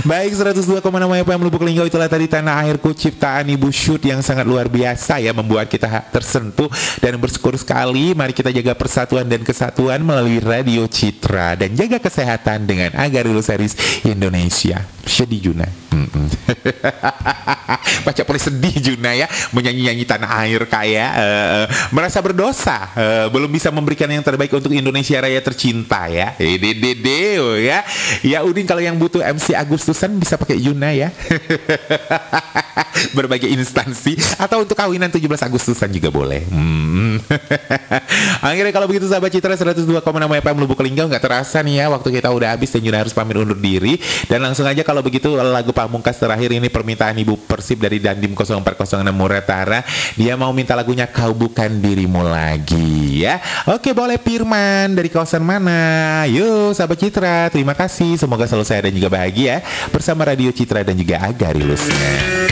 Baik, 102,6 FM Lubuk Linggau, itulah tadi Tanah Airku ciptaan Ibu Syut yang sangat luar biasa ya, membuat kita tersentuh dan bersyukur sekali. Mari kita jaga persatuan dan kesatuan melalui Radio Citra dan jaga kesehatan dengan Agarilus Series Indonesia. Sedih Juna. Baca boleh sedih Juna ya, menyanyi-nyanyi tanah air kayak merasa berdosa, belum bisa memberikan yang terbaik untuk Indonesia Raya tercinta ya. Dedeo ya. Ya Udin, kalau yang butuh MC Agustusan bisa pakai Juna ya. Berbagai instansi atau untuk kawinan 17 Agustusan juga boleh. Akhirnya kalau begitu sahabat Citra 102,6 FM Lubuk Linggau, nggak terasa nih ya waktu kita udah habis dan Juna harus pamit undur diri. Dan langsung aja kalau begitu lagu pamungkas terakhir ini permintaan Ibu Persib dari Dandim 0406 Muratara. Dia mau minta lagunya Kau Bukan Dirimu Lagi ya. Oke, boleh Firman dari kawasan mana? Yuk sahabat Citra, terima kasih. Semoga selalu sehat dan juga bahagia bersama Radio Citra dan juga Agarilusnya.